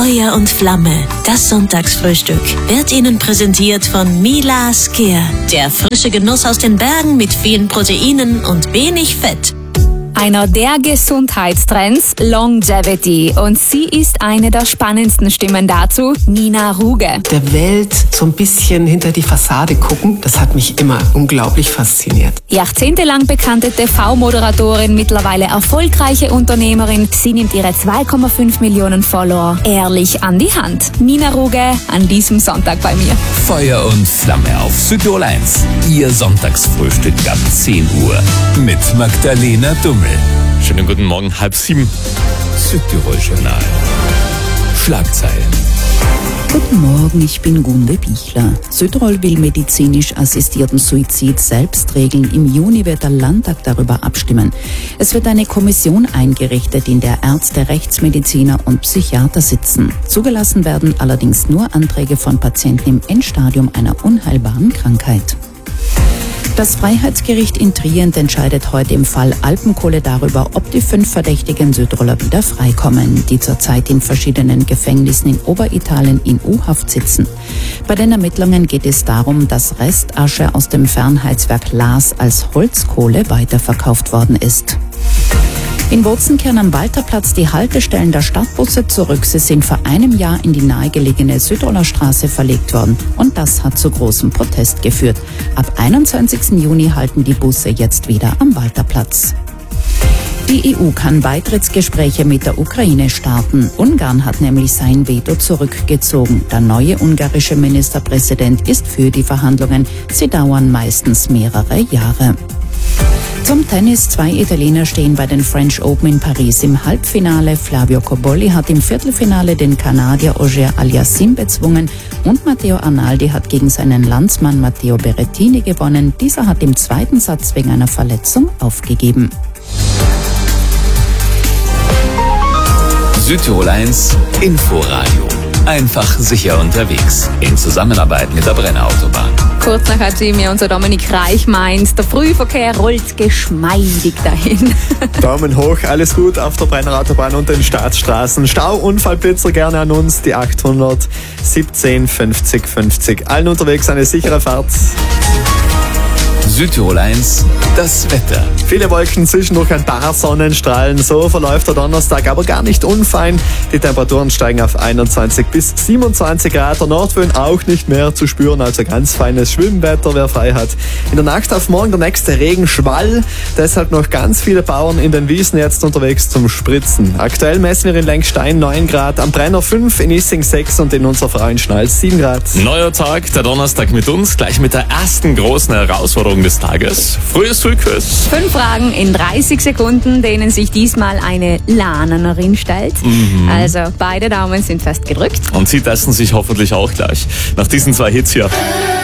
Feuer und Flamme, das Sonntagsfrühstück, wird Ihnen präsentiert von Mila Skier. Der frische Genuss aus den Bergen mit vielen Proteinen und wenig Fett. Einer der Gesundheitstrends, Longevity. Und sie ist eine der spannendsten Stimmen dazu, Nina Ruge. Der Welt so ein bisschen hinter die Fassade gucken, das hat mich immer unglaublich fasziniert. Jahrzehntelang bekannte TV-Moderatorin, mittlerweile erfolgreiche Unternehmerin. Sie nimmt ihre 2,5 Millionen Follower ehrlich an die Hand. Nina Ruge an diesem Sonntag bei mir. Feuer und Flamme auf Südtirol 1. Ihr Sonntagsfrühstück ab 10 Uhr. Mit Magdalena Dummel. Schönen guten Morgen, 6:30. Südtirol-Journal. Schlagzeilen. Guten Morgen, ich bin Gunde Bichler. Südtirol will medizinisch assistierten Suizid selbst regeln. Im Juni wird der Landtag darüber abstimmen. Es wird eine Kommission eingerichtet, in der Ärzte, Rechtsmediziner und Psychiater sitzen. Zugelassen werden allerdings nur Anträge von Patienten im Endstadium einer unheilbaren Krankheit. Das Freiheitsgericht in Trient entscheidet heute im Fall Alpenkohle darüber, ob die 5 verdächtigen Südtiroler wieder freikommen, die zurzeit in verschiedenen Gefängnissen in Oberitalien in U-Haft sitzen. Bei den Ermittlungen geht es darum, dass Restasche aus dem Fernheizwerk Laas als Holzkohle weiterverkauft worden ist. In Wurzenkern am Walterplatz die Haltestellen der Stadtbusse zurück. Sie sind vor einem Jahr in die nahegelegene Südtiroler Straße verlegt worden. Und das hat zu großem Protest geführt. Ab 21. Juni halten die Busse jetzt wieder am Walterplatz. Die EU kann Beitrittsgespräche mit der Ukraine starten. Ungarn hat nämlich sein Veto zurückgezogen. Der neue ungarische Ministerpräsident ist für die Verhandlungen. Sie dauern meistens mehrere Jahre. Zum Tennis, 2 Italiener stehen bei den French Open in Paris im Halbfinale. Flavio Cobolli hat im Viertelfinale den Kanadier Auger Aliassime bezwungen und Matteo Arnaldi hat gegen seinen Landsmann Matteo Berrettini gewonnen. Dieser hat im zweiten Satz wegen einer Verletzung aufgegeben. Südtirol 1 Inforadio. Einfach sicher unterwegs. In Zusammenarbeit mit der Brenner Autobahn. Kurz nach 7 unser Dominik Reich meint, der Frühverkehr rollt geschmeidig dahin. Daumen hoch, alles gut auf der Brenner Autobahn und den Staatsstraßen. Stauunfallblitzer gerne an uns, die 800 17 50 50. Allen unterwegs eine sichere Fahrt. Südtirol 1, das Wetter. Viele Wolken, zwischendurch ein paar Sonnenstrahlen. So verläuft der Donnerstag, aber gar nicht unfein. Die Temperaturen steigen auf 21 bis 27 Grad. Der Nordwind auch nicht mehr zu spüren, also ganz feines Schwimmwetter, wer frei hat. In der Nacht auf morgen der nächste Regenschwall. Deshalb noch ganz viele Bauern in den Wiesen jetzt unterwegs zum Spritzen. Aktuell messen wir in Längstein 9 Grad, am Brenner 5, in Issing 6 und in unserer Frauenschnalz 7 Grad. Neuer Tag, der Donnerstag mit uns, gleich mit der ersten großen Herausforderung des Tages. Frühes Frühquiz. 5 Fragen in 30 Sekunden, denen sich diesmal eine Lahnerin stellt. Also beide Daumen sind fest gedrückt. Und Sie testen sich hoffentlich auch gleich. Nach diesen 2 Hits hier.